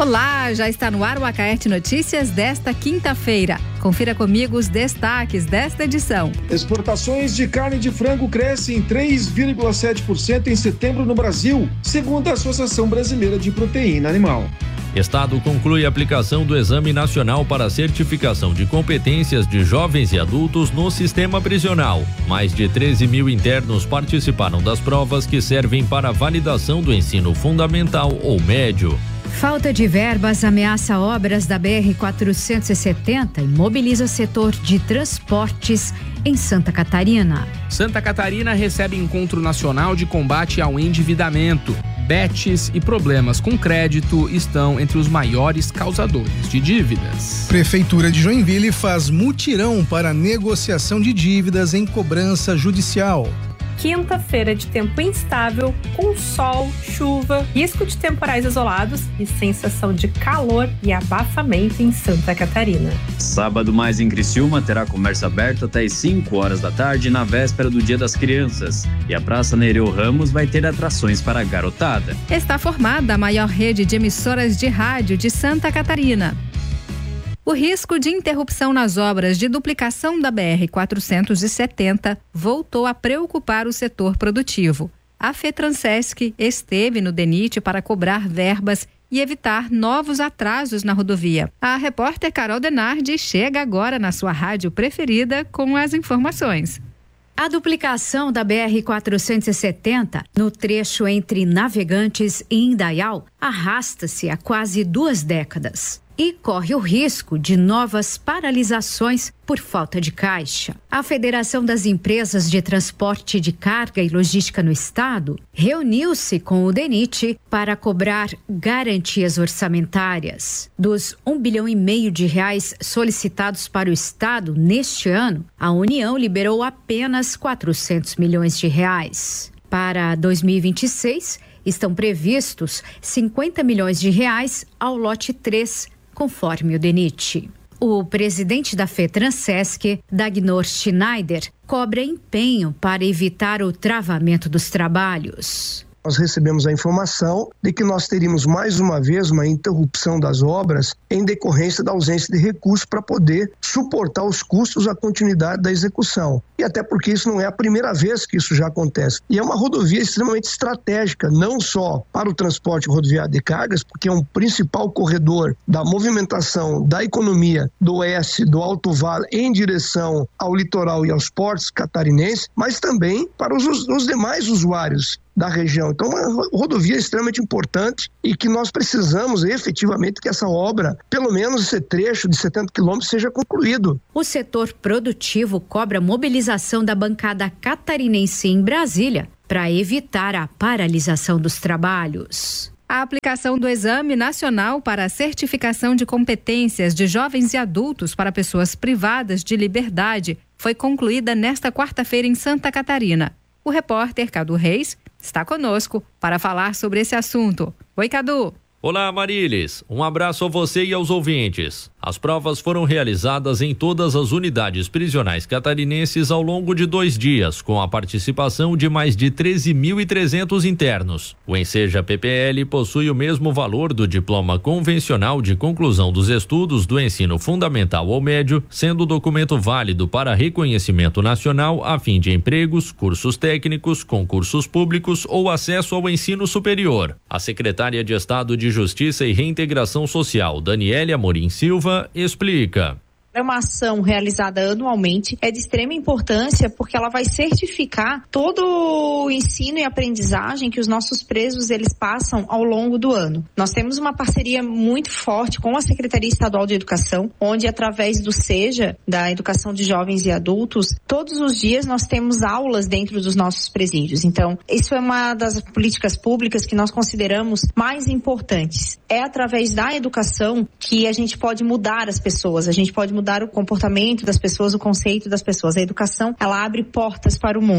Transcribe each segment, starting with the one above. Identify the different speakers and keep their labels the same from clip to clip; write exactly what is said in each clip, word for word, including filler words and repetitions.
Speaker 1: Olá, já está no ar o Acaerte Notícias desta quinta-feira. Confira comigo os destaques desta edição.
Speaker 2: Exportações de carne de frango crescem em três vírgula sete por cento em setembro no Brasil, segundo a Associação Brasileira de Proteína Animal.
Speaker 3: Estado conclui a aplicação do Exame Nacional para Certificação de Competências de Jovens e Adultos no Sistema Prisional. Mais de treze mil internos participaram das provas que servem para a validação do ensino fundamental ou médio.
Speaker 1: Falta de verbas ameaça obras da B R quatrocentos e setenta e mobiliza setor de transportes em Santa Catarina.
Speaker 4: Santa Catarina recebe encontro nacional de combate ao endividamento. Betes e problemas com crédito estão entre os maiores causadores de dívidas.
Speaker 5: Prefeitura de Joinville faz mutirão para negociação de dívidas em cobrança judicial.
Speaker 6: Quinta-feira de tempo instável, com sol, chuva, risco de temporais isolados e sensação de calor e abafamento em Santa Catarina.
Speaker 7: Sábado mais em Criciúma terá comércio aberto até às cinco horas da tarde na véspera do Dia das Crianças. E a Praça Nereu Ramos vai ter atrações para a garotada.
Speaker 1: Está formada a maior rede de emissoras de rádio de Santa Catarina. O risco de interrupção nas obras de duplicação da B R quatrocentos e setenta voltou a preocupar o setor produtivo. A FETRANSESC esteve no DENIT para cobrar verbas e evitar novos atrasos na rodovia. A repórter Carol Denardi chega agora na sua rádio preferida com as informações. A duplicação da B R quatrocentos e setenta no trecho entre Navegantes e Indaial arrasta-se há quase duas décadas e corre o risco de novas paralisações por falta de caixa. A Federação das Empresas de Transporte de Carga e Logística no Estado reuniu-se com o DENIT para cobrar garantias orçamentárias. Dos um bilhão e meio de reais solicitados para o Estado neste ano, a União liberou apenas quatrocentos milhões de reais. Para dois mil e vinte e seis, estão previstos cinquenta milhões de reais ao lote três, conforme o DENIT. O presidente da FETRANSESC, Dagnor Schneider, cobra empenho para evitar o travamento dos trabalhos.
Speaker 8: Nós recebemos a informação de que nós teríamos mais uma vez uma interrupção das obras em decorrência da ausência de recursos para poder suportar os custos à continuidade da execução. E até porque isso não é a primeira vez que isso já acontece. E é uma rodovia extremamente estratégica, não só para o transporte rodoviário de cargas, porque é um principal corredor da movimentação da economia do oeste, do Alto Vale, em direção ao litoral e aos portos catarinenses, mas também para os, os demais usuários da região. Então, uma rodovia extremamente importante e que nós precisamos efetivamente que essa obra, pelo menos esse trecho de setenta quilômetros, seja concluído.
Speaker 1: O setor produtivo cobra mobilização da bancada catarinense em Brasília para evitar a paralisação dos trabalhos. A aplicação do Exame Nacional para a Certificação de Competências de Jovens e Adultos para Pessoas Privadas de Liberdade foi concluída nesta quarta-feira em Santa Catarina. O repórter Cadu Reis está conosco para falar sobre esse assunto. Oi, Cadu.
Speaker 3: Olá, Marilis. Um abraço a você e aos ouvintes. As provas foram realizadas em todas as unidades prisionais catarinenses ao longo de dois dias, com a participação de mais de treze mil e trezentos internos. O Enseja P P L possui o mesmo valor do diploma convencional de conclusão dos estudos do ensino fundamental ou médio, sendo o documento válido para reconhecimento nacional a fim de empregos, cursos técnicos, concursos públicos ou acesso ao ensino superior. A secretária de Estado de Justiça e Reintegração Social, Daniele Amorim Silva, explica.
Speaker 9: É uma ação realizada anualmente, é de extrema importância porque ela vai certificar todo o ensino e aprendizagem que os nossos presos eles passam ao longo do ano. Nós temos uma parceria muito forte com a Secretaria Estadual de Educação, onde através do SEJA, da Educação de Jovens e Adultos, todos os dias nós temos aulas dentro dos nossos presídios. Então, isso é uma das políticas públicas que nós consideramos mais importantes. É através da educação que a gente pode mudar as pessoas, a gente pode mudar o comportamento das pessoas, o conceito das pessoas. A educação, ela abre portas para o mundo.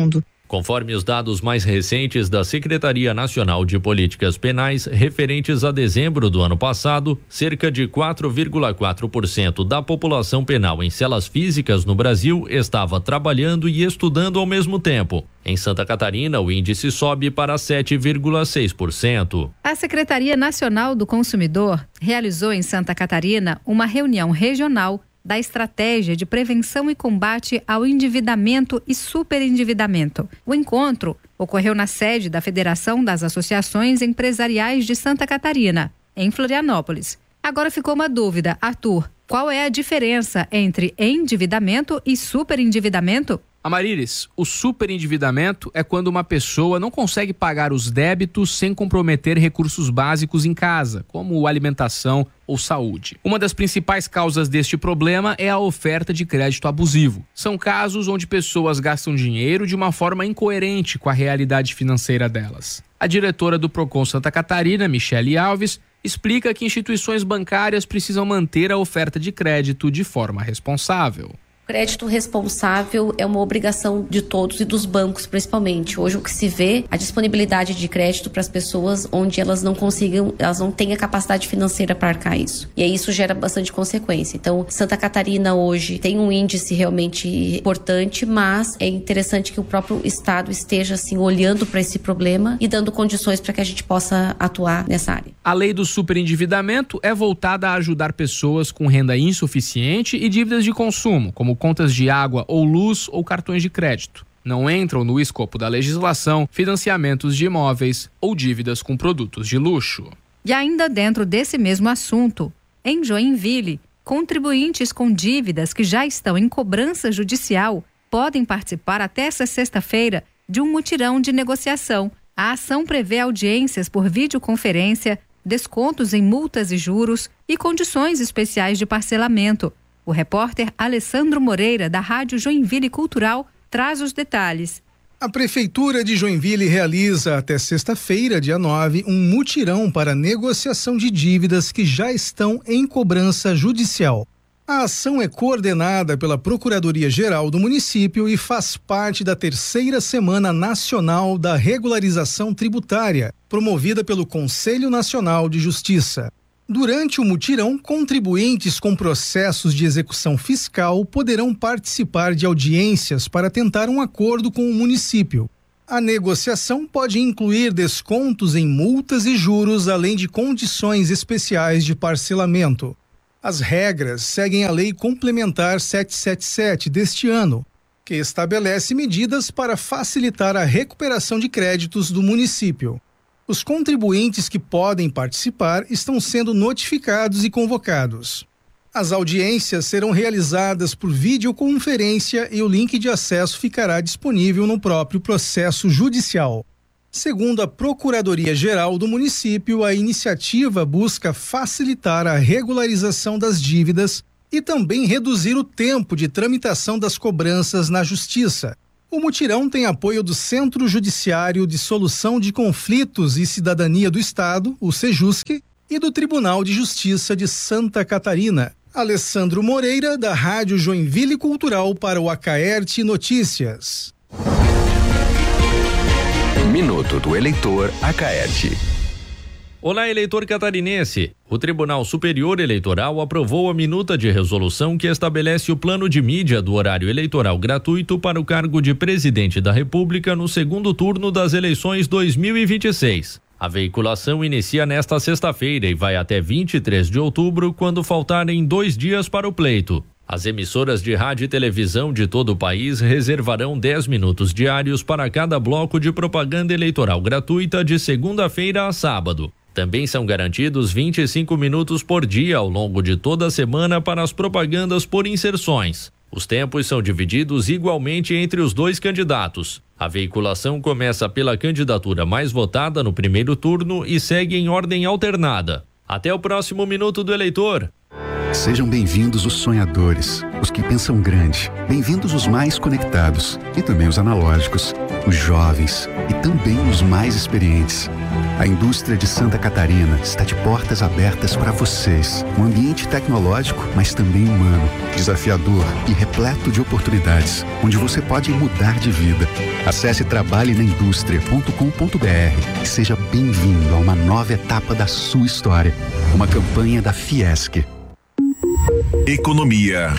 Speaker 3: Conforme os dados mais recentes da Secretaria Nacional de Políticas Penais, referentes a dezembro do ano passado, cerca de quatro vírgula quatro por cento da população penal em celas físicas no Brasil estava trabalhando e estudando ao mesmo tempo. Em Santa Catarina, o índice sobe para sete vírgula seis por cento.
Speaker 1: A Secretaria Nacional do Consumidor realizou em Santa Catarina uma reunião regional da Estratégia de Prevenção e Combate ao Endividamento e Superendividamento. O encontro ocorreu na sede da Federação das Associações Empresariais de Santa Catarina, em Florianópolis. Agora ficou uma dúvida, Arthur, qual é a diferença entre endividamento e superendividamento?
Speaker 4: Amarires, o superendividamento é quando uma pessoa não consegue pagar os débitos sem comprometer recursos básicos em casa, como alimentação ou saúde. Uma das principais causas deste problema é a oferta de crédito abusivo. São casos onde pessoas gastam dinheiro de uma forma incoerente com a realidade financeira delas. A diretora do Procon Santa Catarina, Michele Alves, explica que instituições bancárias precisam manter a oferta de crédito de forma responsável.
Speaker 10: Crédito responsável é uma obrigação de todos e dos bancos principalmente. Hoje o que se vê, a disponibilidade de crédito para as pessoas onde elas não consigam, elas não têm a capacidade financeira para arcar isso. E aí isso gera bastante consequência. Então, Santa Catarina hoje tem um índice realmente importante, mas é interessante que o próprio Estado esteja assim olhando para esse problema e dando condições para que a gente possa atuar nessa área.
Speaker 4: A lei do superendividamento é voltada a ajudar pessoas com renda insuficiente e dívidas de consumo, como contas de água ou luz ou cartões de crédito. Não entram no escopo da legislação financiamentos de imóveis ou dívidas com produtos de luxo.
Speaker 1: E ainda dentro desse mesmo assunto, em Joinville, contribuintes com dívidas que já estão em cobrança judicial podem participar até esta sexta-feira de um mutirão de negociação. A ação prevê audiências por videoconferência, descontos em multas e juros e condições especiais de parcelamento. O repórter Alessandro Moreira, da Rádio Joinville Cultural, traz os detalhes.
Speaker 5: A Prefeitura de Joinville realiza até sexta-feira, dia nove, um mutirão para negociação de dívidas que já estão em cobrança judicial. A ação é coordenada pela Procuradoria-Geral do município e faz parte da terceira Semana Nacional da Regularização Tributária, promovida pelo Conselho Nacional de Justiça. Durante o mutirão, contribuintes com processos de execução fiscal poderão participar de audiências para tentar um acordo com o município. A negociação pode incluir descontos em multas e juros, além de condições especiais de parcelamento. As regras seguem a Lei Complementar setecentos e setenta e sete deste ano, que estabelece medidas para facilitar a recuperação de créditos do município. Os contribuintes que podem participar estão sendo notificados e convocados. As audiências serão realizadas por videoconferência e o link de acesso ficará disponível no próprio processo judicial. Segundo a Procuradoria-Geral do município, a iniciativa busca facilitar a regularização das dívidas e também reduzir o tempo de tramitação das cobranças na Justiça. O mutirão tem apoio do Centro Judiciário de Solução de Conflitos e Cidadania do Estado, o SEJUSC, e do Tribunal de Justiça de Santa Catarina. Alessandro Moreira, da Rádio Joinville Cultural, para o Acaerte Notícias.
Speaker 11: Minuto do Eleitor Acaerte.
Speaker 3: Olá, eleitor catarinense. O Tribunal Superior Eleitoral aprovou a minuta de resolução que estabelece o plano de mídia do horário eleitoral gratuito para o cargo de presidente da República no segundo turno das eleições dois mil e vinte e seis. A veiculação inicia nesta sexta-feira e vai até vinte e três de outubro, quando faltarem dois dias para o pleito. As emissoras de rádio e televisão de todo o país reservarão dez minutos diários para cada bloco de propaganda eleitoral gratuita de segunda-feira a sábado. Também são garantidos vinte e cinco minutos por dia ao longo de toda a semana para as propagandas por inserções. Os tempos são divididos igualmente entre os dois candidatos. A veiculação começa pela candidatura mais votada no primeiro turno e segue em ordem alternada. Até o próximo Minuto do Eleitor.
Speaker 11: Sejam bem-vindos os sonhadores,
Speaker 12: os que pensam grande. Bem-vindos os mais conectados e também os analógicos, os jovens e também os mais experientes. A indústria de Santa Catarina está de portas abertas para vocês. Um ambiente tecnológico, mas também humano, desafiador e repleto de oportunidades, onde você pode mudar de vida. Acesse trabalhe na indústria ponto com ponto b r e seja bem-vindo a uma nova etapa da sua história. Uma campanha da Fiesc.
Speaker 13: Economia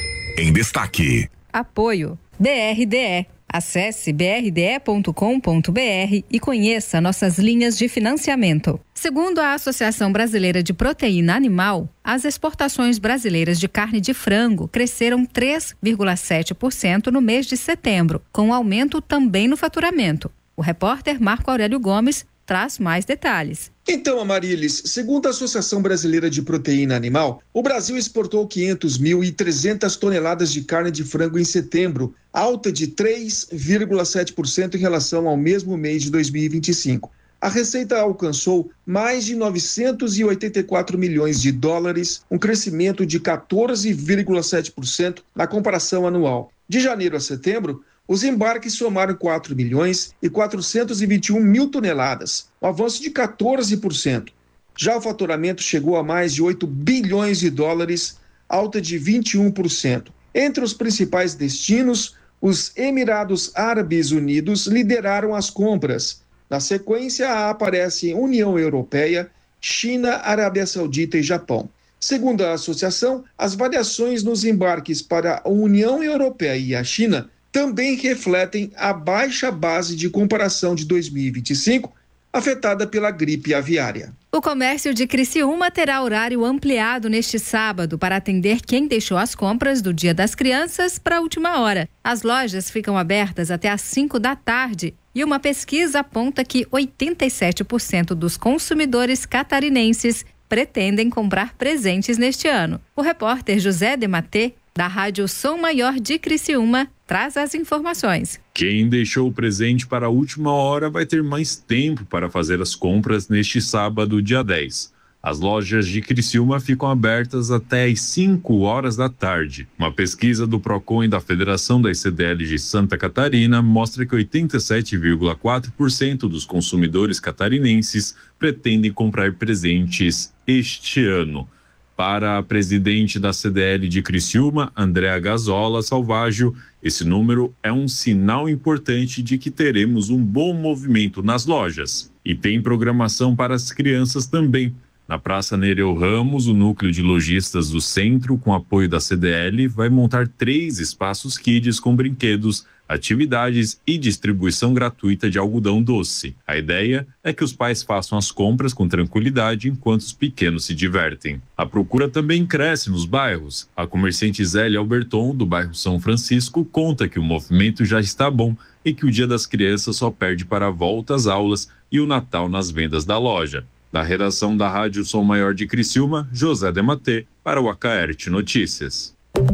Speaker 13: em destaque.
Speaker 1: Apoio B R D E. Acesse b r d e ponto com ponto b r e conheça nossas linhas de financiamento. Segundo a Associação Brasileira de Proteína Animal, as exportações brasileiras de carne de frango cresceram três vírgula sete por cento no mês de setembro, com aumento também no faturamento. O repórter Marco Aurélio Gomes traz mais detalhes.
Speaker 2: Então, Amarilis, segundo a Associação Brasileira de Proteína Animal, o Brasil exportou quinhentos mil e trezentas toneladas de carne de frango em setembro, alta de três vírgula sete por cento em relação ao mesmo mês de dois mil e vinte e cinco. A receita alcançou mais de novecentos e oitenta e quatro milhões de dólares, um crescimento de quatorze vírgula sete por cento na comparação anual. De janeiro a setembro, os embarques somaram quatro milhões e quatrocentos e vinte e um mil toneladas, um avanço de quatorze por cento. Já o faturamento chegou a mais de oito bilhões de dólares, alta de vinte e um por cento. Entre os principais destinos, os Emirados Árabes Unidos lideraram as compras. Na sequência, aparecem União Europeia, China, Arábia Saudita e Japão. Segundo a associação, as variações nos embarques para a União Europeia e a China também refletem a baixa base de comparação de dois mil e vinte e cinco, afetada pela gripe aviária.
Speaker 1: O comércio de Criciúma terá horário ampliado neste sábado para atender quem deixou as compras do Dia das Crianças para a última hora. As lojas ficam abertas até às cinco da tarde e uma pesquisa aponta que oitenta e sete por cento dos consumidores catarinenses pretendem comprar presentes neste ano. O repórter José Dematê, da Rádio Som Maior de Criciúma, traz as informações.
Speaker 14: Quem deixou o presente para a última hora vai ter mais tempo para fazer as compras neste sábado, dia dez. As lojas de Criciúma ficam abertas até às cinco horas da tarde. Uma pesquisa do Procon e da Federação das C D Ls de Santa Catarina mostra que oitenta e sete vírgula quatro por cento dos consumidores catarinenses pretendem comprar presentes este ano. Para a presidente da C D L de Criciúma, Andréa Gazola Salvaggio, esse número é um sinal importante de que teremos um bom movimento nas lojas. E tem programação para as crianças também. Na Praça Nereu Ramos, o núcleo de lojistas do centro, com apoio da C D L, vai montar três espaços kids com brinquedos, atividades e distribuição gratuita de algodão doce. A ideia é que os pais façam as compras com tranquilidade enquanto os pequenos se divertem. A procura também cresce nos bairros. A comerciante Zélia Alberton, do bairro São Francisco, conta que o movimento já está bom e que o Dia das Crianças só perde para a volta às aulas e o Natal nas vendas da loja. Da redação da Rádio Som Maior de Criciúma, José Dematê, para o Acaerte Notícias.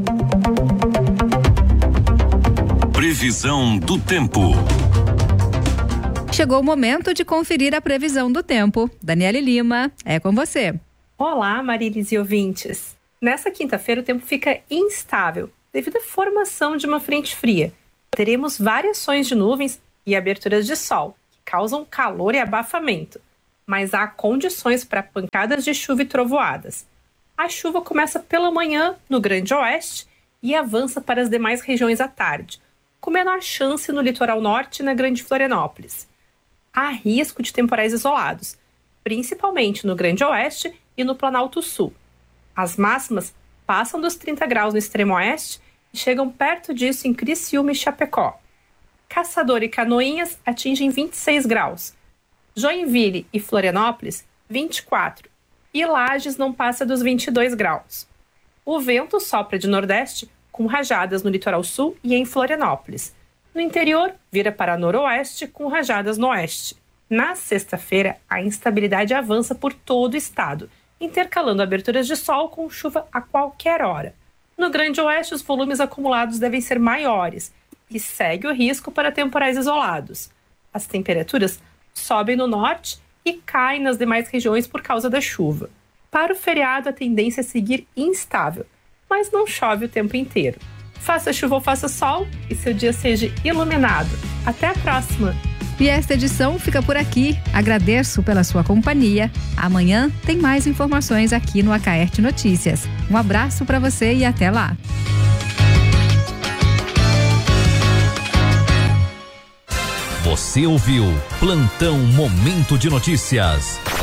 Speaker 13: Previsão do tempo.
Speaker 1: Chegou o momento de conferir a previsão do tempo. Daniele Lima, é com você.
Speaker 6: Olá, Marilis e ouvintes. Nessa quinta-feira o tempo fica instável devido à formação de uma frente fria. Teremos variações de nuvens e aberturas de sol, que causam calor e abafamento. Mas há condições para pancadas de chuva e trovoadas. A chuva começa pela manhã no Grande Oeste e avança para as demais regiões à tarde, com menor chance no litoral norte e na Grande Florianópolis. Há risco de temporais isolados, principalmente no Grande Oeste e no Planalto Sul. As máximas passam dos trinta graus no extremo oeste e chegam perto disso em Criciúma e Chapecó. Caçador e Canoinhas atingem vinte e seis graus. Joinville e Florianópolis, vinte e quatro. E Lages não passa dos vinte e dois graus. O vento sopra de nordeste com rajadas no litoral sul e em Florianópolis. No interior, vira para noroeste com rajadas no oeste. Na sexta-feira, a instabilidade avança por todo o estado, intercalando aberturas de sol com chuva a qualquer hora. No Grande Oeste, os volumes acumulados devem ser maiores e segue o risco para temporais isolados. As temperaturas sobem no norte e caem nas demais regiões por causa da chuva. Para o feriado, a tendência é seguir instável. mas não chove o tempo inteiro. Faça chuva ou faça sol e seu dia seja iluminado. Até a próxima!
Speaker 1: E esta edição fica por aqui. Agradeço pela sua companhia. Amanhã tem mais informações aqui no Acaerte Notícias. Um abraço para você e até lá.
Speaker 15: Você ouviu Plantão Momento de Notícias.